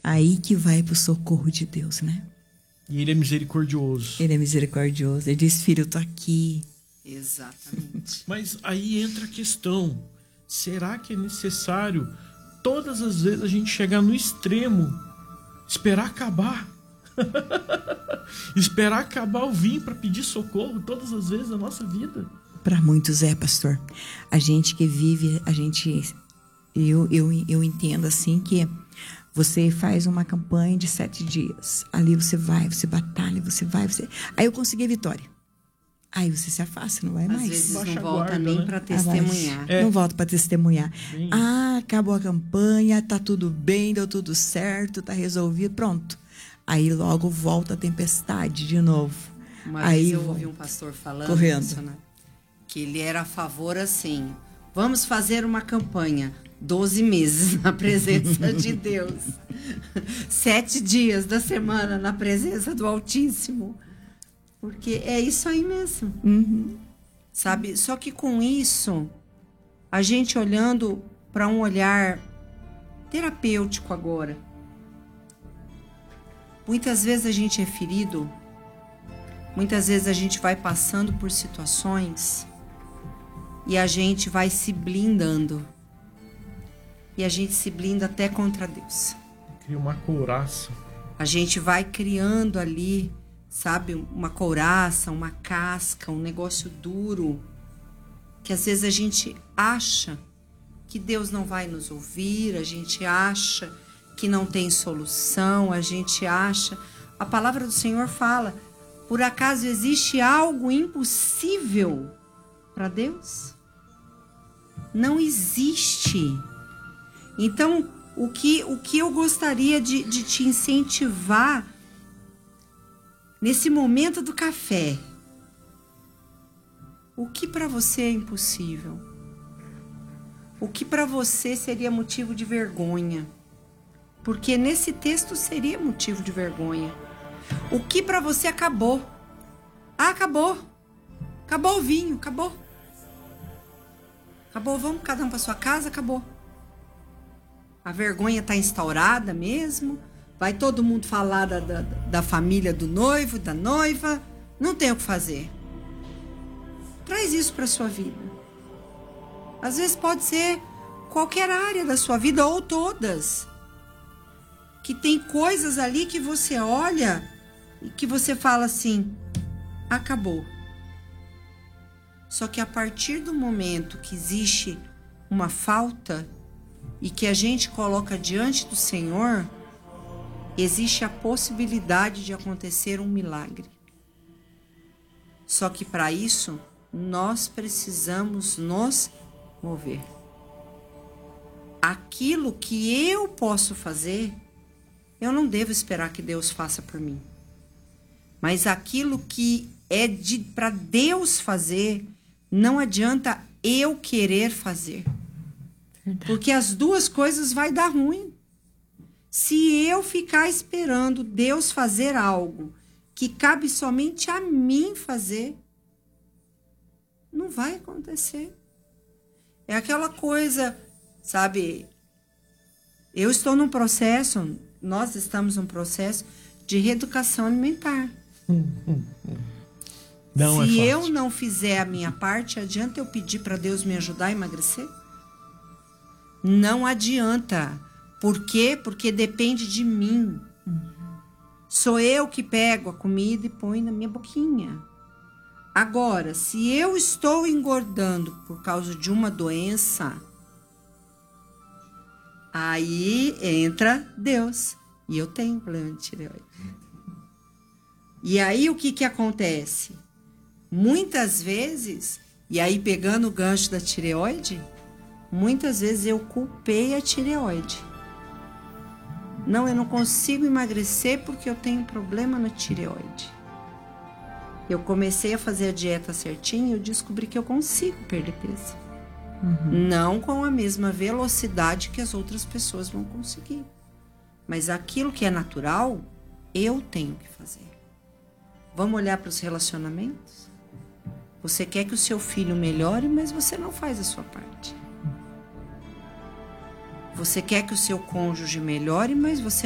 Aí que vai pro socorro de Deus, né? E Ele é misericordioso. Ele é misericordioso. Ele diz, filho, eu tô aqui. Exatamente. Mas aí entra a questão. Será que é necessário todas as vezes a gente chegar no extremo, esperar acabar? Esperar acabar o vinho para pedir socorro todas as vezes da nossa vida? Para muitos pastor. A gente que vive, eu entendo assim que você faz uma campanha de 7 dias. Ali você vai, você batalha, Aí eu consegui a vitória. Aí você se afasta, não vai Às mais. Às vezes Baixa não volta guarda, nem né? para testemunhar. Não volta para testemunhar. Bem... acabou a campanha, tá tudo bem, deu tudo certo, tá resolvido, pronto. Aí logo volta a tempestade de novo. Uma aí vez eu ouvi um pastor falando correndo. Isso, né? Que ele era a favor assim, vamos fazer uma campanha, 12 meses na presença de Deus. 7 dias da semana na presença do Altíssimo. Porque é isso aí mesmo. Sabe? Só que com isso, a gente olhando para um olhar terapêutico agora. Muitas vezes a gente é ferido. Muitas vezes a gente vai passando por situações e a gente vai se blindando. E a gente se blinda até contra Deus. Cria uma couraça. A gente vai criando ali, sabe, uma couraça, uma casca, um negócio duro, que às vezes a gente acha que Deus não vai nos ouvir, a gente acha que não tem solução, a gente acha... A palavra do Senhor fala, por acaso existe algo impossível para Deus? Não existe. Então, o que eu gostaria de te incentivar nesse momento do café, o que para você é impossível? O que para você seria motivo de vergonha? Porque nesse texto seria motivo de vergonha. O que para você acabou? Acabou. Acabou o vinho, acabou. Acabou, vamos cada um para sua casa, acabou. A vergonha está instaurada mesmo. Vai todo mundo falar da família do noivo, da noiva. Não tem o que fazer. Traz isso para a sua vida. Às vezes pode ser qualquer área da sua vida ou todas. Que tem coisas ali que você olha e que você fala assim, acabou. Só que a partir do momento que existe uma falta e que a gente coloca diante do Senhor, existe a possibilidade de acontecer um milagre. Só que para isso, nós precisamos nos mover. Aquilo que eu posso fazer, eu não devo esperar que Deus faça por mim. Mas aquilo que é para Deus fazer, não adianta eu querer fazer. Verdade. Porque as duas coisas vai dar ruim. Se eu ficar esperando Deus fazer algo que cabe somente a mim fazer, não vai acontecer. É aquela coisa, sabe? Eu estou num processo, nós estamos num processo de reeducação alimentar. Não Se é eu não fizer a minha parte, adianta eu pedir para Deus me ajudar a emagrecer? Não adianta. Por quê? Porque depende de mim. Sou eu que pego a comida e ponho na minha boquinha. Agora, se eu estou engordando por causa de uma doença, aí entra Deus. E eu tenho problema de tireoide. E aí o que acontece? Muitas vezes, e aí pegando o gancho da tireoide, muitas vezes eu culpei a tireoide. Não, eu não consigo emagrecer porque eu tenho problema na tireoide. Eu comecei a fazer a dieta certinha e eu descobri que eu consigo perder peso. Não com a mesma velocidade que as outras pessoas vão conseguir. Mas aquilo que é natural, eu tenho que fazer. Vamos olhar para os relacionamentos? Você quer que o seu filho melhore, mas você não faz a sua parte. Você quer que o seu cônjuge melhore, mas você